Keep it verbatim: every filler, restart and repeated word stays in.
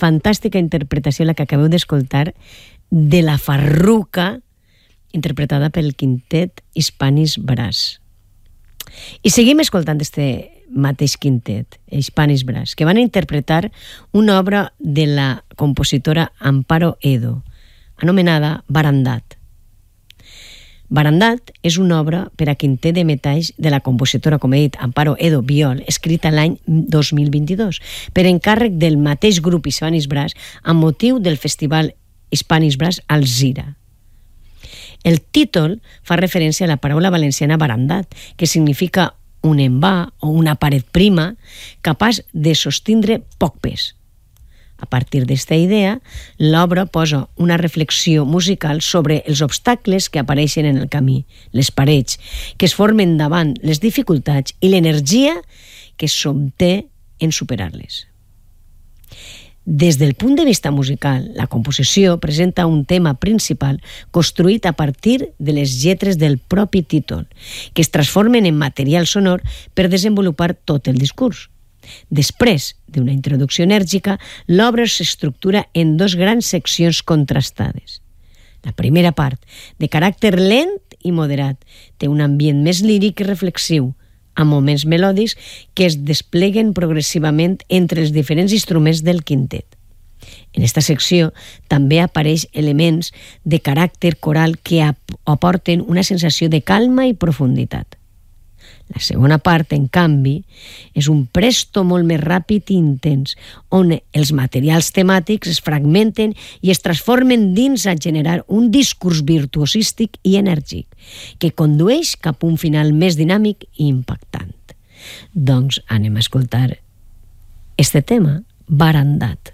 fantàstica interpretació, la que acabeu d'escoltar, de la Farruca, interpretada pel quintet Hispanis Brass. I seguim escoltant este mateix quintet, Hispanis Brass, que van interpretar una obra de la compositora Amparo Edo, anomenada Barandat. Barandat és una obra per a quintet de metalls de la compositora, com he dit, Amparo Edo Biol, escrita l'any dos mil vint-i-dos, per encàrrec del mateix grup Hispanis Brass amb motiu del festival Hispanis Brass Alzira. El títol fa referència a la paraula valenciana barandat, que significa un envà o una paret prima capaç de sostindre poc pes. A partir d'esta idea, l'obra posa una reflexió musical sobre els obstacles que apareixen en el camí, les parets, que es formen davant les dificultats i l'energia que s'obté en superar-les. Des del punt de vista musical, la composició presenta un tema principal construït a partir de les lletres del propi títol, que es transformen en material sonor per desenvolupar tot el discurs. Després d'una introducció enèrgica, l'obra s'estructura en dos grans seccions contrastades. La primera part, de caràcter lent i moderat, té un ambient més líric i reflexiu, amb moments melòdics que es despleguen progressivament entre els diferents instruments del quintet. En esta secció també apareix elements de caràcter coral que aporten una sensació de calma i profunditat. La segona part, en canvi, és un presto molt més ràpid i intens, on els materials temàtics es fragmenten i es transformen dins a generar un discurs virtuosístic i enèrgic, que condueix cap a un final més dinàmic i impactant. Doncs anem a escoltar este tema, Barandat.